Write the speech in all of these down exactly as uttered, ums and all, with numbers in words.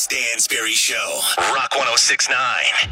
Stansberry Show. Rock one oh six point nine.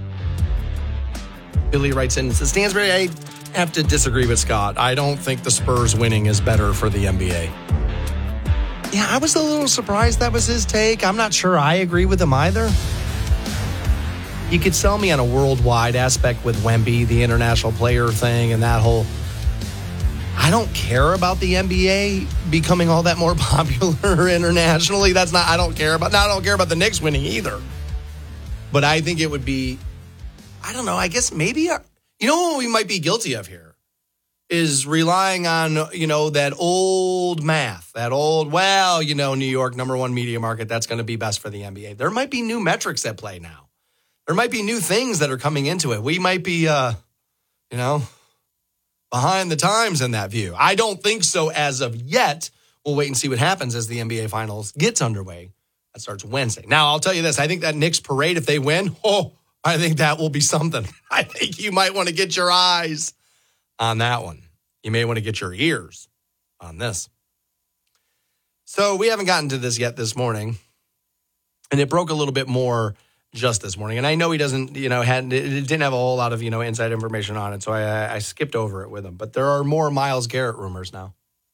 Billy writes in and says, Stansberry, I have to disagree with Scott. I don't think the Spurs winning is better for the N B A. Yeah, I was a little surprised that was his take. I'm not sure I agree with him either. You could sell me on a worldwide aspect with Wemby, the international player thing, and that whole... I don't care about the N B A becoming all that more popular internationally. That's not... I don't care about... No, I don't care about the Knicks winning either. But I think it would be... I don't know. I guess maybe... Our, you know what we might be guilty of here? Is relying on, you know, that old math. That old, well, you know, New York, number one media market, that's going to be best for the N B A. There might be new metrics at play now. There might be new things that are coming into it. We might be, uh, you know, behind the times in that view. I don't think so as of yet. We'll wait and see what happens as the N B A Finals gets underway. That starts Wednesday. Now, I'll tell you this. I think that Knicks parade, if they win, oh, I think that will be something. I think you might want to get your eyes on that one. You may want to get your ears on this. So we haven't gotten to this yet this morning. And it broke a little bit more just this morning. And I know he doesn't, you know, had it didn't have a whole lot of, you know, inside information on it. So I, I skipped over it with him. But there are more Myles Garrett rumors now.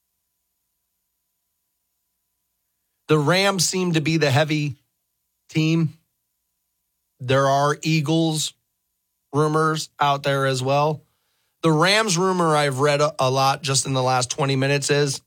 The Rams seem to be the heavy team. There are Eagles rumors out there as well. The Rams rumor I've read a, a lot just in the last twenty minutes is,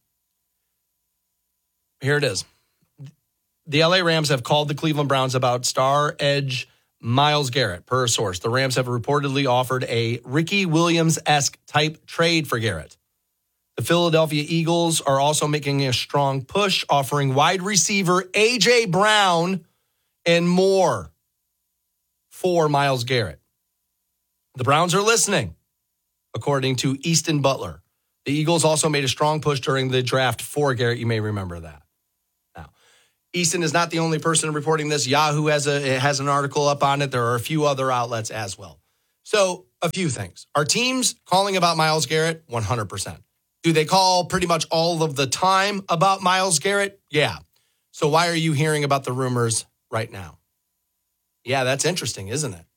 here it is. The L A Rams have called the Cleveland Browns about star edge Myles Garrett, per a source. The Rams have reportedly offered a Ricky Williams-esque type trade for Garrett. The Philadelphia Eagles are also making a strong push, offering wide receiver A J Brown and more for Myles Garrett. The Browns are listening, according to Easton Butler. The Eagles also made a strong push during the draft for Garrett. You may remember that. Now, Easton is not the only person reporting this. Yahoo has a has an article up on it. There are a few other outlets as well. So, a few things. Are teams calling about Myles Garrett? one hundred percent. Do they call pretty much all of the time about Myles Garrett? Yeah. So why are you hearing about the rumors right now? Yeah, that's interesting, isn't it?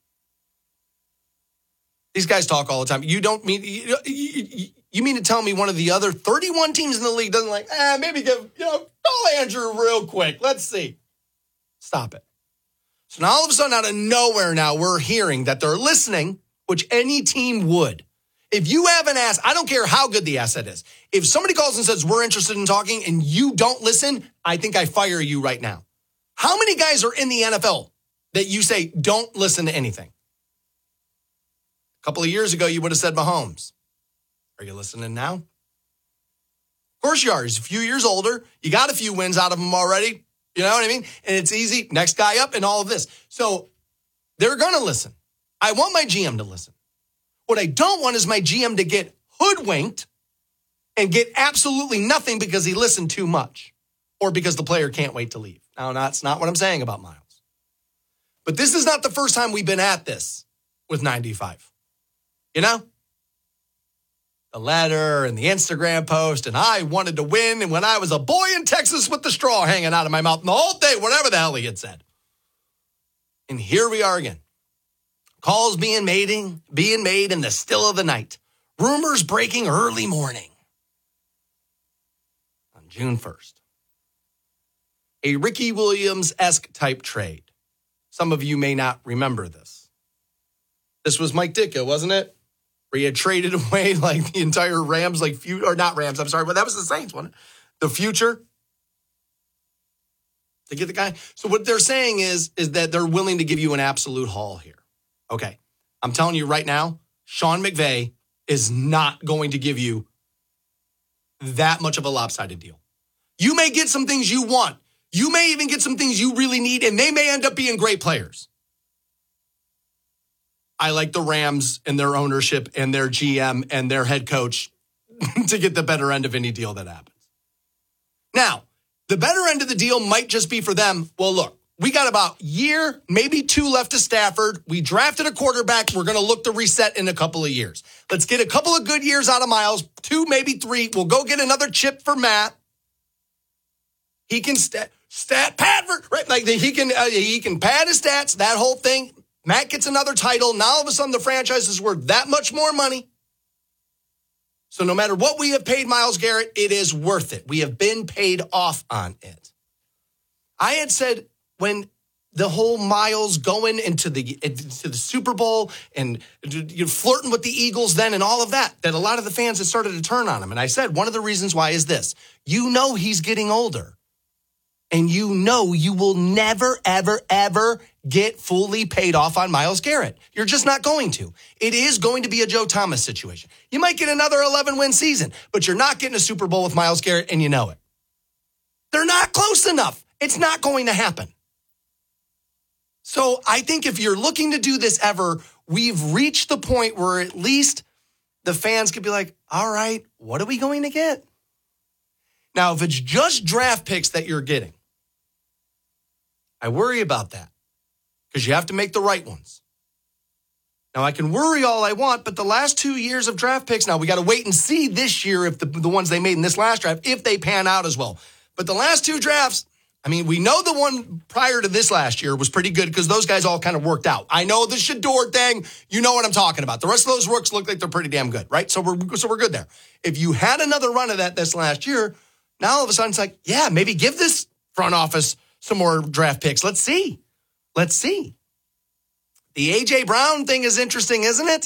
These guys talk all the time. You don't mean you, you, you mean to tell me one of the other thirty-one teams in the league doesn't like, ah, maybe give, you know, call Andrew real quick. Let's see. Stop it. So now all of a sudden out of nowhere now we're hearing that they're listening, which any team would. If you have an ass, I don't care how good the asset is. If somebody calls and says, we're interested in talking and you don't listen, I think I fire you right now. How many guys are in the N F L that you say don't listen to anything? A couple of years ago, you would have said Mahomes. Are you listening now? Of course you are. He's a few years older. You got a few wins out of him already. You know what I mean? And it's easy. Next guy up and all of this. So they're going to listen. I want my G M to listen. What I don't want is my G M to get hoodwinked and get absolutely nothing because he listened too much or because the player can't wait to leave. Now, that's not what I'm saying about Myles. But this is not the first time we've been at this with ninety-five. You know? The letter and the Instagram post, and I wanted to win, and when I was a boy in Texas with the straw hanging out of my mouth and the whole day, whatever the hell he had said. And here we are again. Calls being made, being made in the still of the night. Rumors breaking early morning. On June first. A Ricky Williams-esque type trade. Some of you may not remember this. This was Mike Ditka, wasn't it? Where he had traded away like the entire Rams, like few, or not Rams, I'm sorry, but that was the Saints one. The future. To get the guy. So what they're saying is, is that they're willing to give you an absolute haul here. Okay, I'm telling you right now, Sean McVay is not going to give you that much of a lopsided deal. You may get some things you want. You may even get some things you really need, and they may end up being great players. I like the Rams and their ownership and their G M and their head coach to get the better end of any deal that happens. Now, the better end of the deal might just be for them, well, look, we got about a year, maybe two left to Stafford. We drafted a quarterback. We're going to look to reset in a couple of years. Let's get a couple of good years out of Myles, two, maybe three. We'll go get another chip for Matt. He can stat, stat, Pat, Right, like the, he can uh, he can pad his stats, that whole thing. Matt gets another title. Now all of a sudden the franchise is worth that much more money. So no matter what we have paid Myles Garrett, it is worth it. We have been paid off on it. I had said when the whole Myles going into the into the Super Bowl and you're flirting with the Eagles then and all of that, that a lot of the fans had started to turn on him. And I said, one of the reasons why is this. You know he's getting older. And you know you will never, ever, ever get fully paid off on Myles Garrett. You're just not going to. It is going to be a Joe Thomas situation. You might get another eleven-win season, but you're not getting a Super Bowl with Myles Garrett, and you know it. They're not close enough. It's not going to happen. So I think if you're looking to do this ever, we've reached the point where at least the fans could be like, all right, what are we going to get? Now, if it's just draft picks that you're getting, I worry about that because you have to make the right ones. Now, I can worry all I want, but the last two years of draft picks, now we got to wait and see this year if the, the ones they made in this last draft, if they pan out as well. But the last two drafts, I mean, we know the one prior to this last year was pretty good because those guys all kind of worked out. I know the Shador thing. You know what I'm talking about. The rest of those rooks look like they're pretty damn good, right? So we're, so we're good there. If you had another run of that this last year, now all of a sudden it's like, yeah, maybe give this front office some more draft picks. Let's see. Let's see. The A J Brown thing is interesting, isn't it?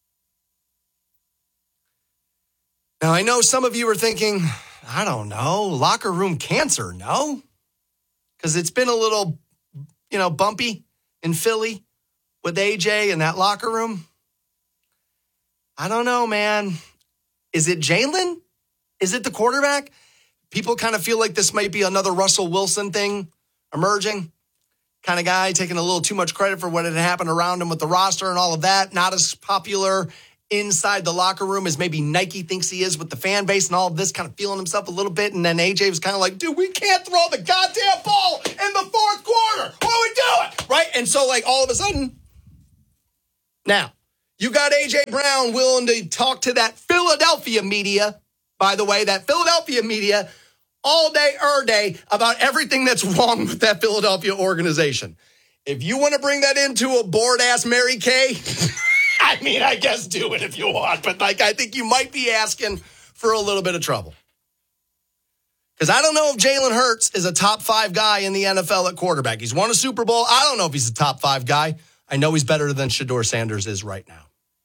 Now, I know some of you are thinking, I don't know, locker room cancer, no? Because it's been a little, you know, bumpy in Philly with A J in that locker room. I don't know, man. Is it Jalen? Is it the quarterback? People kind of feel like this might be another Russell Wilson thing emerging. Kind of guy taking a little too much credit for what had happened around him with the roster and all of that. Not as popular inside the locker room as maybe Nike thinks he is with the fan base and all of this, kind of feeling himself a little bit. And then A J was kind of like, dude, we can't throw the goddamn ball in the fourth quarter. What are we doing? Right? And so like all of a sudden, now you got A J Brown willing to talk to that Philadelphia media, by the way, that Philadelphia media all day, er day about everything that's wrong with that Philadelphia organization. If you want to bring that into a bored-ass Mary Kay, I mean, I guess do it if you want. But, like, I think you might be asking for a little bit of trouble. Because I don't know if Jalen Hurts is a top five guy in the N F L at quarterback. He's won a Super Bowl. I don't know if he's a top five guy. I know he's better than Shador Sanders is right now.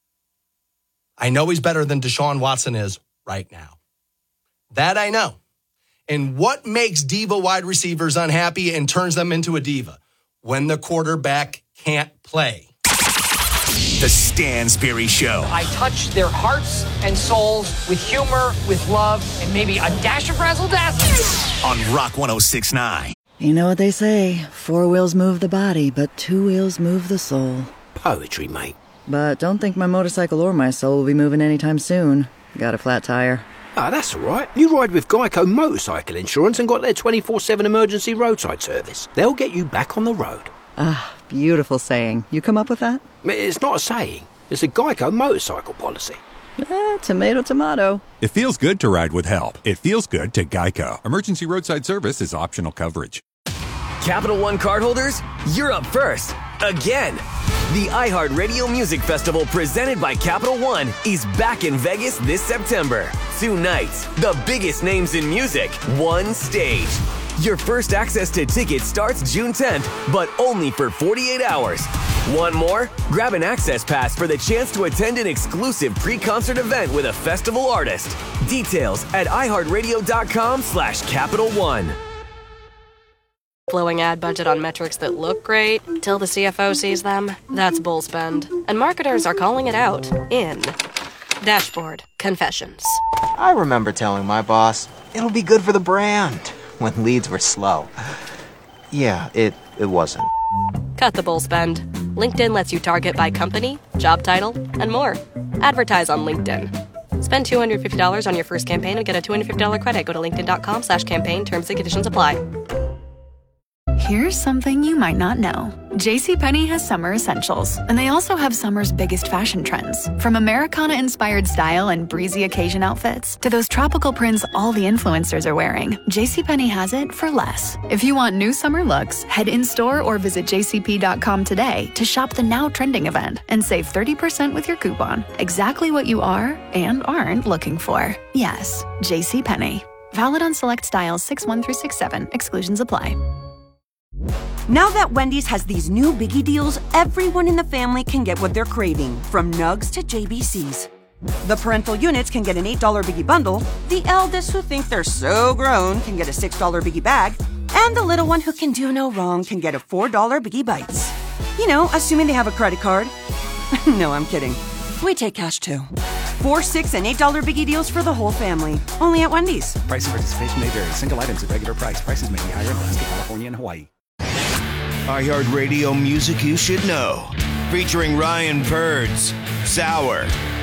I know he's better than Deshaun Watson is right now. That I know. And what makes diva wide receivers unhappy and turns them into a diva? When the quarterback can't play. The Stansberry Show. I touch their hearts and souls with humor, with love, and maybe a dash of razzle-dazzle. On Rock one oh six point nine. You know what they say, four wheels move the body, but two wheels move the soul. Poetry, mate. But don't think my motorcycle or my soul will be moving anytime soon. Got a flat tire. Ah, that's all right. You ride with Geico Motorcycle Insurance and got their twenty-four seven emergency roadside service. They'll get you back on the road. Ah, beautiful saying. You come up with that? It's not a saying. It's a Geico motorcycle policy. Eh, tomato, tomato. It feels good to ride with help. It feels good to Geico. Emergency roadside service is optional coverage. Capital One cardholders, you're up first. Again. The iHeartRadio Music Festival presented by Capital One is back in Vegas this September. Two nights, the biggest names in music, one stage. Your first access to tickets starts June tenth, but only for forty-eight hours. Want more? Grab an access pass for the chance to attend an exclusive pre-concert event with a festival artist. Details at iHeartRadio.com slash Capital One. Flowing ad budget on metrics that look great till the C F O sees them. That's bull spend. And marketers are calling it out in Dashboard Confessions. I remember telling my boss, it'll be good for the brand, when leads were slow. Yeah, it, it wasn't. Cut the bull spend. LinkedIn lets you target by company, job title, and more. Advertise on LinkedIn. Spend two hundred fifty dollars on your first campaign and get a two hundred fifty dollars credit. Go to linkedin.com slash campaign. Terms and conditions apply. Here's something you might not know. JCPenney has summer essentials, and they also have summer's biggest fashion trends. From Americana-inspired style and breezy occasion outfits to those tropical prints all the influencers are wearing, JCPenney has it for less. If you want new summer looks, head in-store or visit j c p dot com today to shop the now trending event and save thirty percent with your coupon. Exactly what you are and aren't looking for. Yes, JCPenney. Valid on select styles six one through six seven. Exclusions apply. Now that Wendy's has these new biggie deals, everyone in the family can get what they're craving, from nugs to J B Cs. The parental units can get an eight dollar biggie bundle, the eldest who think they're so grown can get a six dollar biggie bag, and the little one who can do no wrong can get a four dollar biggie bites. You know, assuming they have a credit card. No, I'm kidding. We take cash too. Four, six, and eight dollar biggie deals for the whole family. Only at Wendy's. Price and participation may vary. Single items at regular price. Prices may be higher in Alaska, California, and Hawaii. iHeartRadio music you should know. Featuring Ryan Birds, Sour,